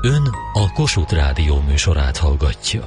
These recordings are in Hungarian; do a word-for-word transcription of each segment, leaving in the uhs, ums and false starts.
Ön a Kossuth Rádió műsorát hallgatja.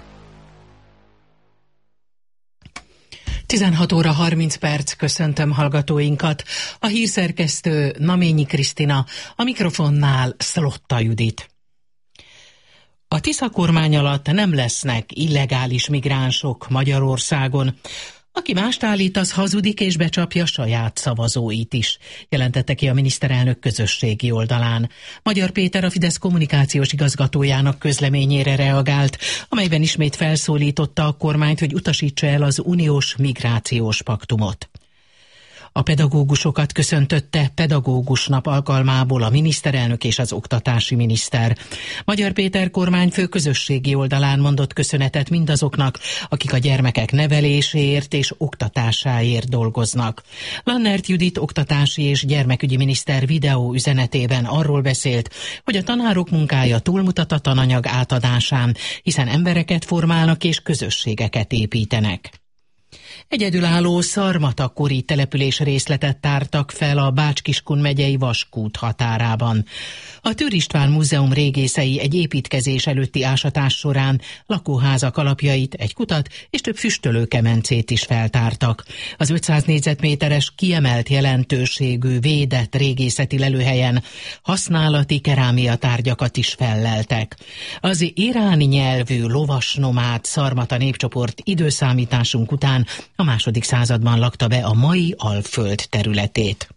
tizenhat óra harminc perc, köszöntöm hallgatóinkat. A hírszerkesztő Naményi Krisztina, a mikrofonnál Szlotta Judit. A Tisza kormány alatt nem lesznek illegális migránsok Magyarországon. Aki mást állít, az hazudik és becsapja saját szavazóit is, jelentette ki a miniszterelnök közösségi oldalán. Magyar Péter a Fidesz kommunikációs igazgatójának közleményére reagált, amelyben ismét felszólította a kormányt, hogy utasítsa el az uniós migrációs paktumot. A pedagógusokat köszöntötte Pedagógus Nap alkalmából a miniszterelnök és az oktatási miniszter. Magyar Péter kormányfő közösségi oldalán mondott köszönetet mindazoknak, akik a gyermekek neveléséért és oktatásáért dolgoznak. Lannert Judit oktatási és gyermekügyi miniszter videó üzenetében arról beszélt, hogy a tanárok munkája túlmutat a tananyag átadásán, hiszen embereket formálnak és közösségeket építenek. Egyedülálló szarmatakori település részletet tártak fel a Bács-Kiskun megyei Vaskút határában. A Tőr István Múzeum régészei egy építkezés előtti ásatás során lakóházak alapjait, egy kutat és több füstölőkemencét is feltártak. Az ötszáz négyzetméteres kiemelt jelentőségű védett régészeti lelőhelyen használati kerámia tárgyakat is felleltek. Az iráni nyelvű lovas nomád szarmata népcsoport időszámításunk után a második században lakta be a mai Alföld területét.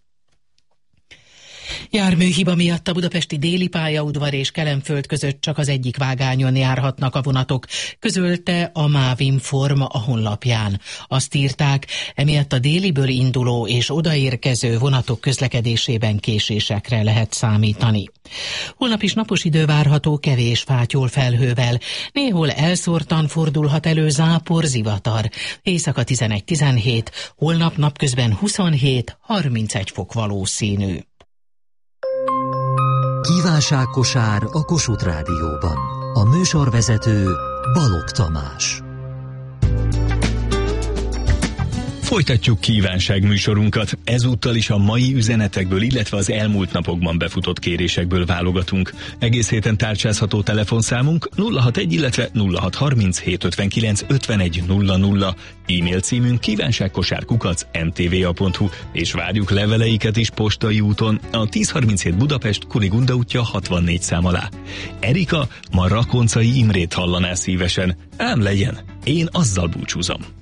Járműhiba miatt a budapesti Déli pályaudvar és Kelenföld között csak az egyik vágányon járhatnak a vonatok, közölte a Mávinform a honlapján. Azt írták, emiatt a Déliből induló és odaérkező vonatok közlekedésében késésekre lehet számítani. Holnap is napos idő várható kevés fátyol felhővel, néhol elszórtan fordulhat elő zápor, zivatar. Éjszaka tizenegy-tizenhét, holnap napközben huszonhét-harmincegy fok valószínű. Kívánságkosár a Kossuth Rádióban. A műsorvezető Balogh Tamás. Folytatjuk kívánság műsorunkat. Ezúttal is a mai üzenetekből, illetve az elmúlt napokban befutott kérésekből válogatunk. Egész héten tárcsázható telefonszámunk nulla hatvanegy, illetve nulla hatszázharminc ötvenkilenc ötvenegy nulla nulla. E-mail címünk kívánságkosár kukac em té vé á pont hu, és várjuk leveleiket is postai úton a tízszázharminchét Budapest Kunigunda útja hatvannégy szám alá. Erika ma Rakoncai Imrét hallaná szívesen. Ám legyen, én azzal búcsúzom.